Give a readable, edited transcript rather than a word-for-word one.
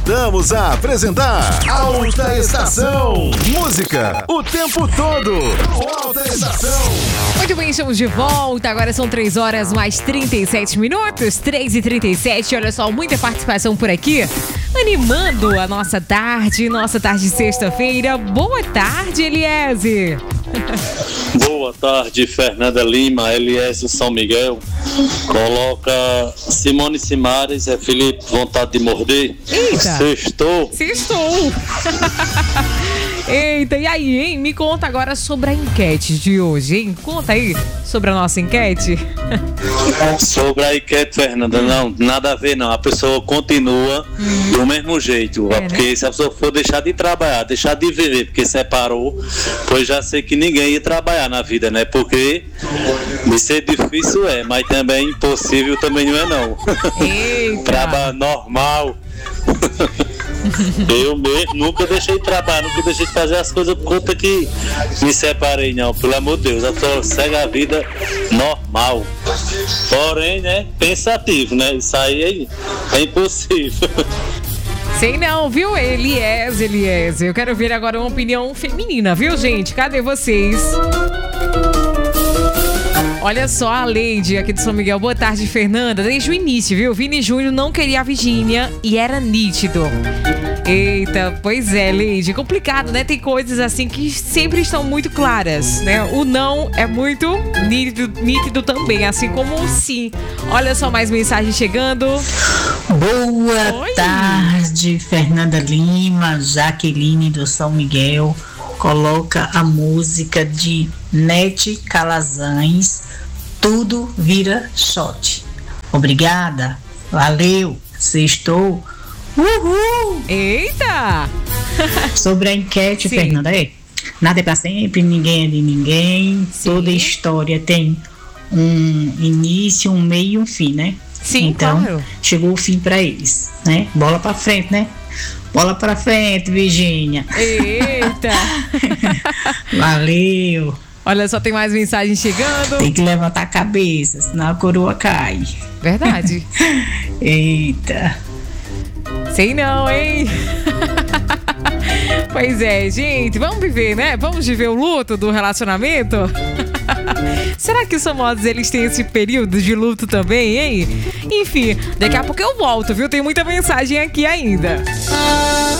Voltamos a apresentar Alta Estação. Música o tempo todo. Alta Estação. Muito bem, estamos de volta. Agora são 3 horas mais 37 minutos. 3h37. Olha só, muita participação por aqui. Animando a nossa tarde de sexta-feira. Boa tarde, Eliezer. Boa tarde, Fernanda Lima, Eliezer São Miguel. Coloca Simone Simares, Felipe, vontade de morder. Eita! Sextou. Eita, e aí, hein? Me conta agora sobre a enquete de hoje, hein? Conta aí sobre a nossa enquete. Sobre a enquete, Fernanda, não, nada a ver não. A pessoa continua do mesmo jeito. Porque né? Se a pessoa for deixar de trabalhar, deixar de viver, porque separou, pois já sei que ninguém ia trabalhar na vida, né? Porque de ser difícil mas também impossível também não é não. Trabalho normal. Eu mesmo nunca deixei de trabalhar, nunca deixei de fazer as coisas por conta que me separei, não, pelo amor de Deus, eu só segue a vida normal. Porém, né, pensativo, né, isso aí é impossível. Sei não, viu, Eliezer? Eu quero ver agora uma opinião feminina, viu, gente? Cadê vocês? Olha só, a Leide aqui de São Miguel. Boa tarde, Fernanda. Desde o início, viu? Vini Júnior não queria a Virgínia e era nítido. Eita, pois é, Leide. Complicado, né? Tem coisas assim que sempre estão muito claras, né? O não é muito nítido também, assim como o sim. Olha só, mais mensagem chegando. Boa tarde, Fernanda Lima, Jaqueline do São Miguel. Coloca a música de Nete Calazans, Tudo Vira Shot. Obrigada, valeu, sextou. Uhul! Eita! Sobre a enquete, sim. Fernanda, nada é pra sempre, ninguém é de ninguém. Sim. Toda história tem um início, um meio e um fim, né? Sim, então, claro. Chegou o fim pra eles, né? Bola pra frente, né? Bola pra frente, Virgínia. Eita! Valeu. Olha só, tem mais mensagem chegando. Tem que levantar a cabeça, senão a coroa cai. Verdade. Eita. Sei não, hein? Pois é, gente, vamos viver, né? Vamos viver o luto do relacionamento? Será que os famosos, eles têm esse período de luto também, hein? Enfim, daqui a pouco eu volto, viu? Tem muita mensagem aqui ainda.